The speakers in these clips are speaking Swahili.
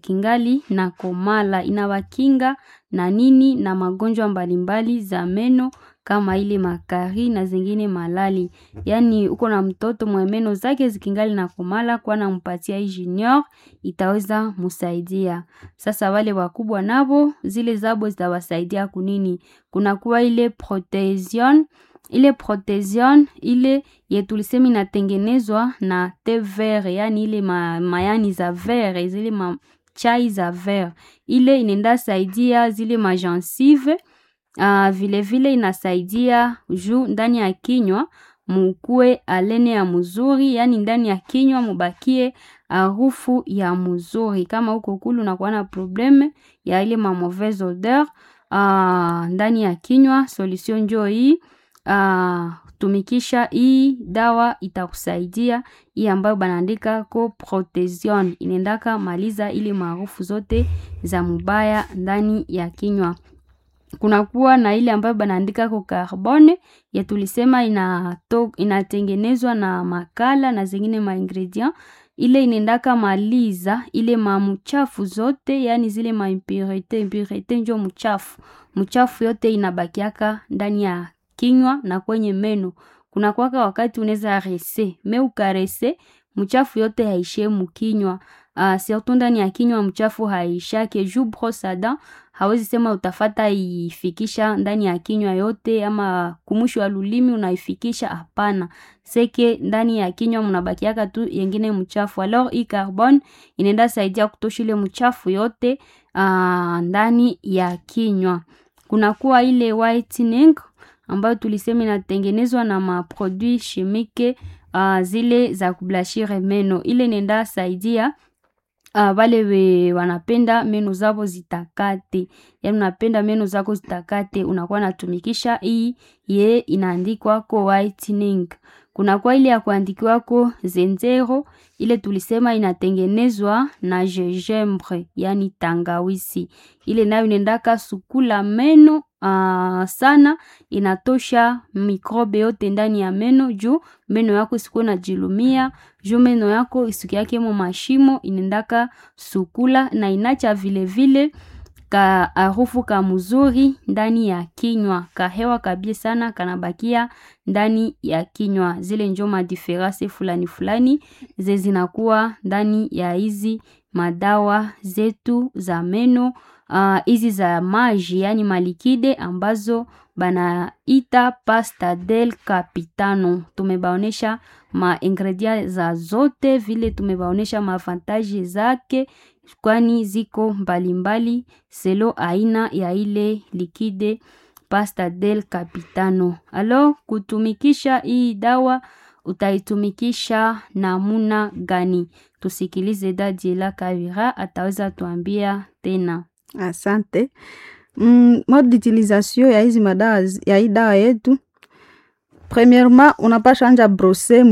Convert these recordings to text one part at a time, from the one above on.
kingali na komala, inawakinga na nini na magonjwa mbalimbali za meno kama ile makari na zingine malali. Yani uko na mtoto mwe meno zake zikingali na komala, kwa nampatia hii junior itaweza musaidia. Sasa wale wakubwa nabo zile zabo zitawasaidia kunini? Kuna kuwa ile protection. Ile protection ile yetulisemi inatengenezwa na te vert, yani ile mayani za vert, zile chai za vert. Ile inenda saidia zile majansive, vile vile inasaidia juu ndani ya kinywa mukue alene ya mzuri, yani ndani ya kinywa mubakie harufu ya mzuri. Kama uko kulu na kuwa na probleme ya ile mauvaise odeur ndani ya kinywa, solution njoo hii. Tumikisha hii dawa itakusaidia, hii ambayo banaandika ko protection, inendaka maliza ile maarufu zote za mubaya ndani ya kinywa. Kuna kuwa na ile ambayo banaandika ko carbone, ya tulisema inatengenezwa na makala na zingine ingredient. Ile inendaka maliza ile mamuchafu zote, yani zile impurite njo muchafu yote inabakiaka ndani ya kinywa na kwenye meno. Kuna kwaka wakati unaweza rese, ukarese mchafu yote haishie mkinywa. Surtout ndani ya kinywa mchafu haishake. Juu brosse à dents hawezi sema utafata ifikisha ndani ya kinywa yote, ama kumwisho wa lulimi unaifikisha, hapana. Seke ndani ya kinywa mnabakiaka tu yengine mchafu. Alors hii carbone inaenda saidia kutosha ile mchafu yote ndani ya kinywa. Kuna kuwa ile whitening ambayo tulisema inatengenezwa na maproduit chimique zile za kublashire meno. Ile nenda saidia wale wanapenda meno zabo zitakate. Yani unapenda meno zako zitakate, unakuwa natumikisha hii inaandikwa ko whitening. Kuna kwa ile ya kuandikiwa ko zenzero, ile tulisema inatengenezwa na gingembre, yani tangawisi. Ile nayo inendaka sukula meno sana, inatosha mikrobe yote ndani ya meno, juu meno yako isikuwe na jilumia, juu meno yako isuki yake mo mashimo, inendaka sukula na inacha vile vile ka harufu ka mzuri ndani ya kinywa, ka hewa kabisa sana kanabakia ndani ya kinywa. Zile njo madifference fulani zinakuwa ndani ya hizi madawa zetu za meno, hizi za maji, yani malikide ambazo banaita pasta del capitano. Tumebaonesha ma ingredients za zote, vile tumebaonesha maavantage zake, kwani ziko mbalimbali selo aina ya ile likide pasta del capitano. Alors kutumikisha hii dawa utaitumikisha namuna gani? Tusikilize Dadiela Kavira, ataweza tuambia tena. Asante. Mode d'utilisation ya hizi madawa, ya hii dawa yetu. Premièrement, unapasha anja brosser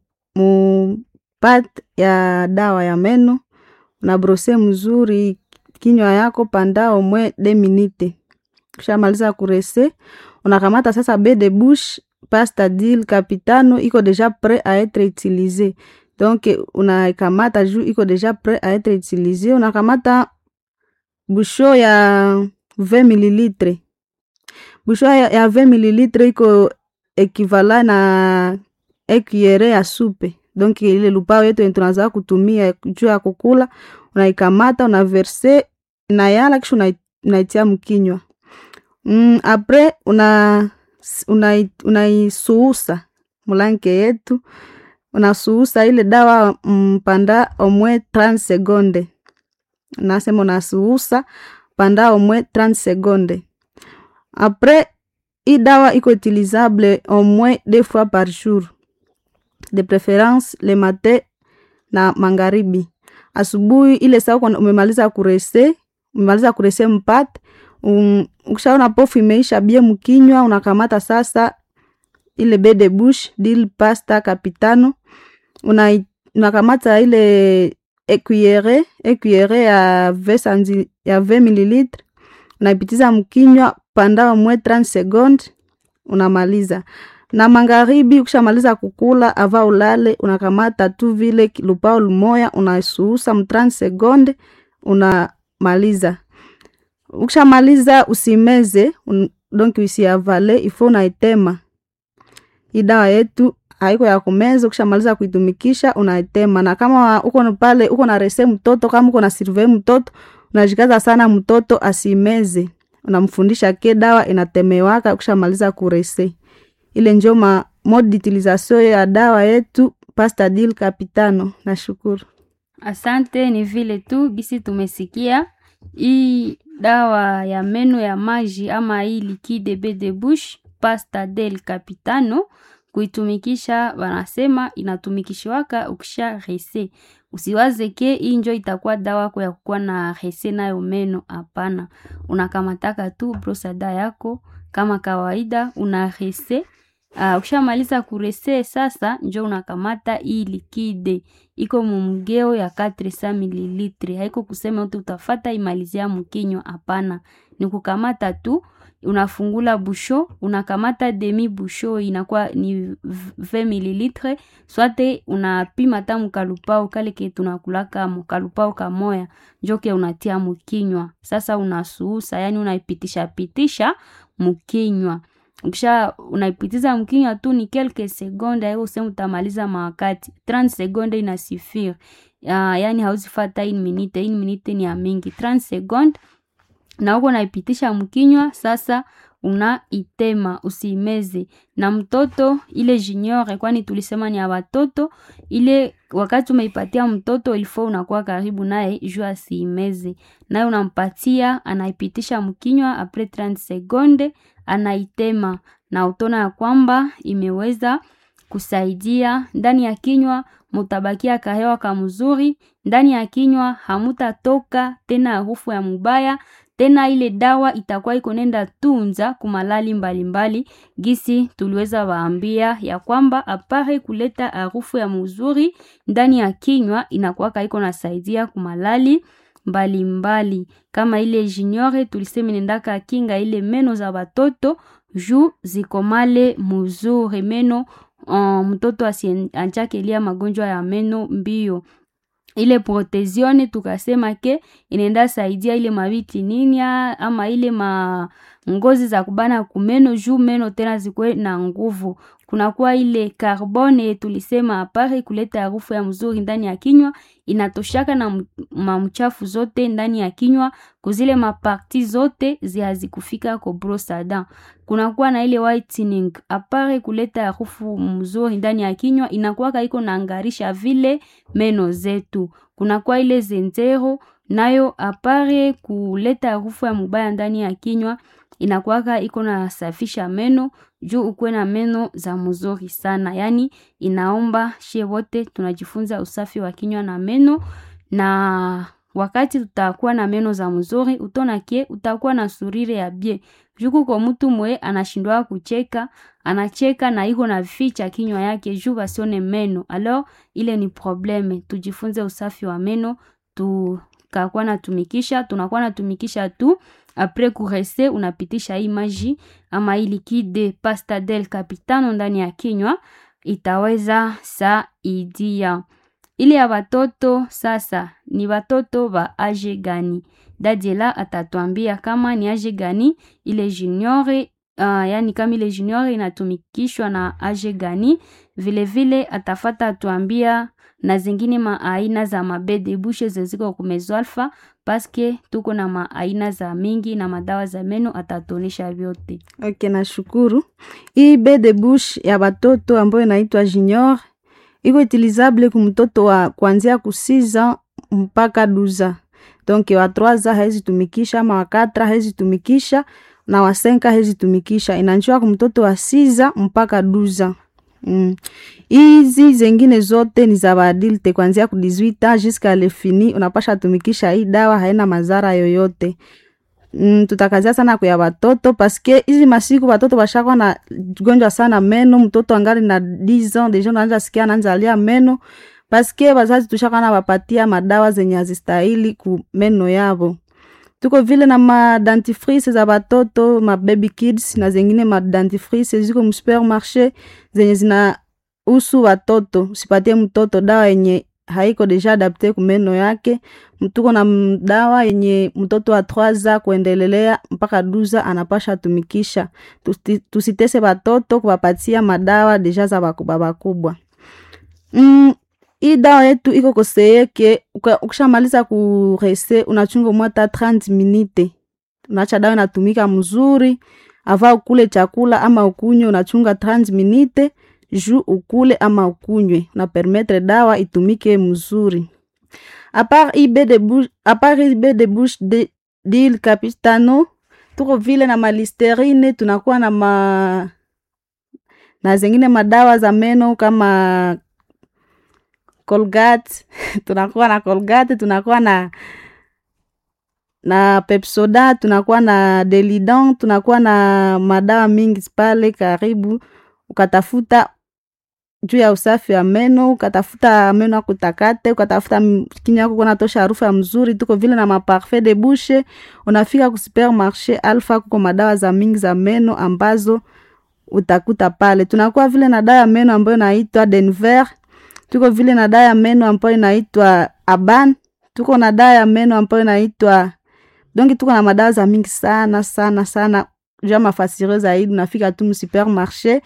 mu pat ya dawa ya meno. Na brosser mzuri kinywa yako pendant au moins 2 minutes. Kisha maliza kurese, unakamata sasa bain de bouche pasta del capitano, iko déjà prêt à être utilisé. Donc unakamata juu iko déjà prêt à être utilisé. Unakamata bouchon ya 20 ml. Bouchon ya 20 ml iko equivalent na cuillère ya soupe. Donc ile lupao yetu tunaanza kutumia juu ya kukula, unaikamata unaverse na yala, kisha unaitia mkinywa. Après unaisuusa mulanke yetu, unasuusa ile dawa pendant au moins 30 secondes. Nasema unasuusa pendant au moins 30 secondes. Après hii dawa iko utilisable au moins 2 fois par jour, de préférence le matin na magharibi. Asubuhi ile saa umemaliza kurese mpate, ukishaona pofu imeisha bie mkinywa, unakamata sasa ile bain de bouche del pasta capitano, unakamata ile cuillère ya 20 ml, unaipitiza mkinywa pendant au moins 30 secondes, unamaliza. Na magharibi ukishamaliza kukula ava ulale, unakamata tu vile lupao lumoya, unasuusa 30 secondes, unamaliza. Ukishamaliza usimeze, donc usiavale, ifo unaitema. Hii dawa yetu haiko ya kumeza. Ukishamaliza kuitumikisha unaitema, na kama uko pale uko na rese mtoto, kama uko na surveiller mtoto, unajikaza sana mtoto asimeze, unamfundisha ke dawa inatemewaka ukishamaliza kurese. Ile ndio mode d'utilisation ya dawa yetu Pastadil Capitano. Nashukuru. Asante, ni vile tu gisi tumesikia hii dawa ya meno ya maji ama hii liquide bain de bouche Pastadil Capitano kuitumikisha, wanasema inatumikishwaka ukisha rese. Usiwaze ke hii njo itakuwa dawa kwa kuwa na rese nayo meno, hapana. Unakamataka tu brosada yako kama kawaida una rese. Ukishamaliza kurese sasa njo unakamata hii liquide iko mumgeo ya 400 ml. Haiko kusema utafata imalizia mkinywa, hapana. Ni kukamata tu, unafungula busho, unakamata demi busho, inakuwa ni 20 ml. Swate unapima tamu kalupao kale ke tunakulaka mkalupao kamoya, njoke unatia mkinywa. Sasa unasuusa, yani unaipitisha mkinywa. Ukisha unaipitiza mkinywa tu ni quelques secondes, hayo useme utamaliza mawakati 30 secondes inasifiri. Yani hauzifata 1 minute, 1 minute ni ya mingi. 30 secondes na huko unaipitisha mkinywa. Sasa unaitema, usimeze. Na mtoto ile junior, kwani tulisema ni ya watoto, ile wakati umeipatia mtoto ilifo unakuwa karibu naye juu asimeze. Naye unampatia, anaipitisha mkinywa, après 30 secondes anaitema, na utona ya kwamba imeweza kusaidia. Ndani ya kinywa mutabakia kahewa kamzuri, ndani ya kinywa hamutatoka tena harufu ya mubaya. Tena ile dawa itakuwa iko nenda tunza kumalali mbalimbali, gisi tuliweza waambia ya kwamba apare kuleta harufu ya mzuri ndani ya kinywa, inakuwa iko nasaidia kumalali mbalimbali. Kama ile junior tulisema nendaka kinga ile meno za watoto juu zikomale mzuri meno, mtoto asianjake lia magonjwa ya meno mbio. Ile protezione tukasema ke inenda saidia ile mabiti ninia ama ile ngozi za kubana kumeno juu meno tena zikwe na nguvu. Kunakuwa ile carbone tulisema apare kuleta harufu ya mzuri ndani ya kinywa, inatoshaka na mamchafu zote ndani ya kinywa, kuzile maparti zote zihazikufika kwa brosada. Kunakuwa na ile whitening apare kuleta harufu mzuri ndani ya kinywa, inakuwa iko naangarisha vile meno zetu. Kunakuwa ile zenzero nayo apare kuleta harufu ya mubaya ndani ya kinywa, inakuwa iko na safisha meno juu ukwe na meno za mzuri sana. Yani inaomba shie wote tunajifunza usafi wa kinywa na meno, na wakati tutakuwa na meno za mzuri utona kie utakuwa na surire ya bie. Juku kwa mtu mwe anashindwa kucheka, anacheka na iko na ficha kinywa yake juu basione meno. Alors ile ni probleme. Tujifunze usafi wa meno, tunakuwa natumikisha tu. Après kurese unapitisha hii maji ama hii liquide Pastadil Capitano ndani ya kinywa, itaweza saidia. Ile ya watoto sasa, ni watoto wa age gani? Dadela atatuambia kama ni age gani ile junior, yani kama ile junior inatumikishwa na age gani. Vile vile atafata atuambia na zingine maaina za mabede bushe zeziko kumezo alfa, paske tuko na maaina za mingi na madawa za meno atatonesha vyote. Okay, nashukuru. Hii bain de bouche ya watoto ambayo inaitwa junior iko utilizable kwa mtoto wa kuanzia ku 6 ans mpaka 12 ans. Donc wa 3 ans haizi tumikisha, ama wa 4 ans haizi tumikisha, na wa 5 ans haizi tumikisha. Inanjua kwa mtoto wa 6 ans mpaka 12 ans. Hizi zengine zote ni za adulte kuanzia ku 18 ans jusqu'à le fini, unapasha tumikisha hii dawa, haina madhara yoyote. Tutakazia sana kwa watoto paske hizi masiku watoto washakwa na gonjwa sana meno. Mtoto angali na 10 ans deja anaanza sikia anaanza alia meno, paske wazazi tushakwa na wapatia madawa zenye hazistahili ku meno yao. Tuko vile na ma dentifrice za watoto, ma baby kids, na zengine ma dentifrice ziko mu supermarché zenye zina usu watoto. Usipatie mtoto dawa yenye haiko deja adapte kumeno yake. Tuko na dawa yenye mtoto wa 3 kuendelelea mpaka 12 anapasha tumikisha. Tusitese batoto kuwapatia madawa deja za bakubwa. Hii dawa yetu iko koseyeke ukishamaliza kurese unachunga mwata 30 minute. Unaacha dawa inatumika mzuri. Ava ukule chakula ama ukunywe unachunga 30 minute juu ukule ama ukunywe na permettre dawa itumike mzuri. A part IB de bouche d'huile capitano, tuko vile na Listerine, tunakuwa na zingine madawa za meno kama Colgate, tunakuwa na Colgate, tunakuwa na Pepsoda, tunakuwa na Delidon, tunakuwa na madawa mingi pale karibu. Ukatafuta juu ya usafi wa meno, ukatafuta meno kutakate, ukatafuta kinywa yako kuna tosha harufu mzuri. Tuko vile na maparfait de bouche. Unafika ku supermarché Alpha, kuko madawa za mingi za meno ambazo utakuta pale. Tunakuwa vile na dawa ya meno ambayo inaitwa Denver. Tuko vile na dawa ya meno ambayo inaitwa Aban. Tuko na dawa ya meno ambayo inaitwa donc tuko na madawa za mingi sana. Jua mafasirio zaidi unafika tu supermarché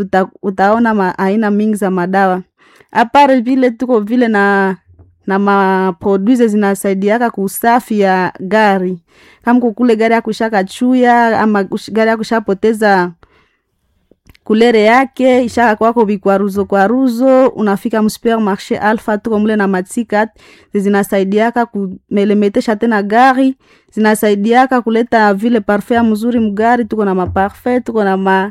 utaona aina mingi za madawa. Apart vile tuko vile na produits zinasaidiaka kusafi ya gari. Kama kukule gari ya kushaka chuya ama gari ya kushapoteza kulere yake, ishaka kwako bikwaruzo, unafika supermarché Alpha, tuko mule na matikat zinasaidiaka kumelemetesha tena gari, zinasaidiaka kuleta vile parfait mzuri mgari. Tuko na maparfait, tuko na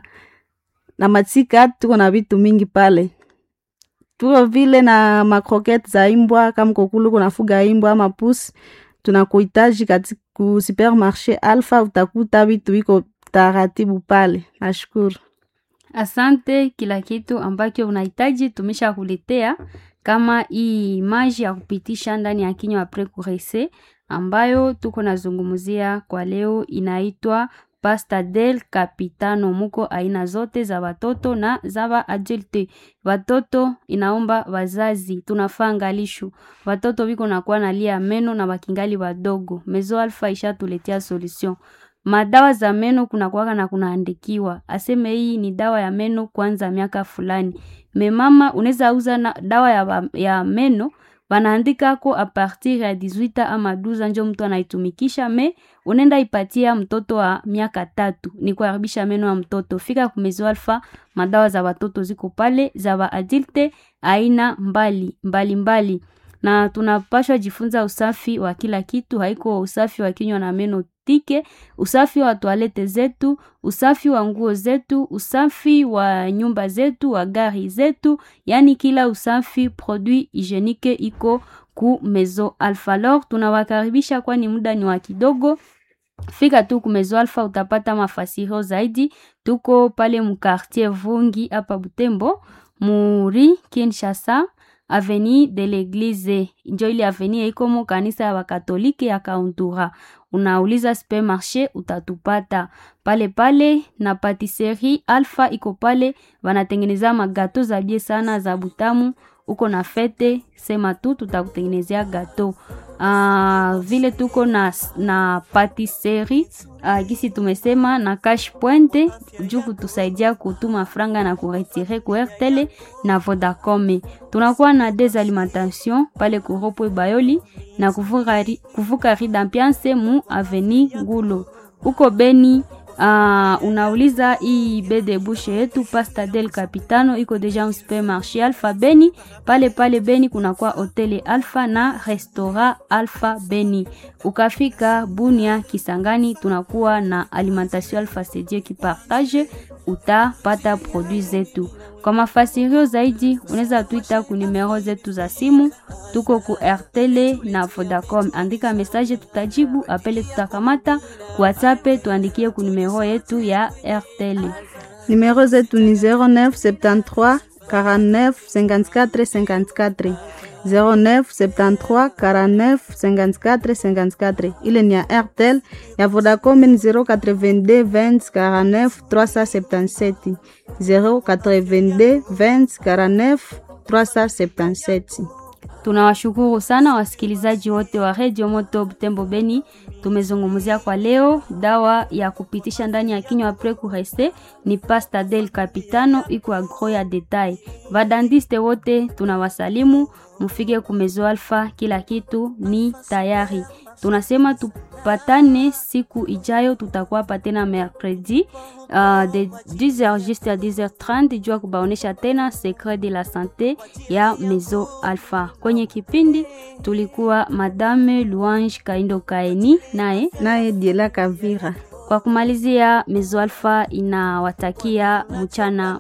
matikat, tuko na vitu mingi pale. Tuko vile na makroket za imbwa, kama kokulu kunafuga imbwa ama pusi, tunakuhitaji katika supermarché Alpha, utakuta vitu viko taratibu pale. Nashukuru. Asante, kila kitu ambacho unahitaji tumesha kuletea, kama hii maji ya kupitisha ndani ya kinywa après kurese ambayo tuko nazungumzia kwa leo inaitwa Pasta del Capitano. Muko aina zote za watoto na za adulte. Watoto inaomba wazazi tunafaa angalisho. Watoto biko nakuwa nalia meno na wakingali wadogo. Mezo Alpha ishatuletea solution. Madawa za meno kunakuwa na kunaandikiwa aseme hii ni dawa ya meno kwanza miaka fulani. Mama unaweza uza na dawa ya meno wanaandika ko a partir ya 18 ama 12 ndio mtu anaitumikisha. Unaenda ipatia mtoto wa miaka 3 ni kuharibisha meno ya mtoto. Fika kumezo Alpha, madawa za watoto ziko pale, za adulte aina mbali. Na tunapashwa jifunza usafi wa kila kitu, haiko usafi wa kinywa na meno tike, usafi wa toilette zetu, usafi wa nguo zetu, usafi wa nyumba zetu, wa gari zetu, yani kila usafi produit hygienique iko ku Mezo Alpha. Lor tunawakaribisha kwani muda ni wa kidogo. Fika tu ku Mezo Alpha utapata mafasirio zaidi. Tuko pale mu quartier Vungi hapa Butembo, muri Kinshasa, Avenue de l'Église. Njo ile avenue iko mu kanisa ya Wakatoliki ya Kauntura. Unauliza supermarché utatupata pale na patisserie Alpha iko pale, wanatengeneza magato za bie sana za butamu. Uko na fete sema tu tutakutengenezea gato. Vile tuko na patisserie gisi tumesema na cash pointe juu kutusaidia kutuma franga na kuretire ku RTL na Vodacom. Tunakuwa na des alimentation pale kuropo Bayoli na kuvuka rue d'Ambiance mu avenue Ngulo. Uko Beni unauliza hii bede bouche yetu Pasta del Capitano iko deja un supermarché Alpha Beni. Pale Beni kunakuwa hotel Alpha na restaurant Alpha Beni. Ukafika Bunia Kisangani tunakuwa na alimentation Alpha Sedie qui partage, utapata produits zetu. Kwa mafasirio zaidi unaweza tuita ku numero zetu za simu, tuko ku RTL na Vodacom. Andika message tutajibu, apele tutakamata, WhatsApp tuandikie ku numero yetu ya RTL. Numero zetu ni 0973 49 54 54 0973 49 54 54. Ile ni ya RTL. Ya Vodacom ni 082 20 49 377 082 20 49 377. Tunawashukuru sana wasikilizaji wote wa Radio Moto Butembo Beni. Tumezungumzia kwa leo dawa ya kupitisha ndani ya kinywa après kureste ni pasta del capitano iko agro ya detail. Vadandiste wote tunawasalimu, mufike kumezo alfa, kila kitu ni tayari. Tunasema tupatane siku ijayo, tutakuwa patena mercredi de 10h jusqu'à 10h30 jua kubaonesha tena secret de la santé ya Mezo Alpha. Kwenye kipindi tulikuwa Madame Louange Kaindo Kaeni naye Diela Kavira. Kwa kumalizia, Mezo Alpha inawatakia mchana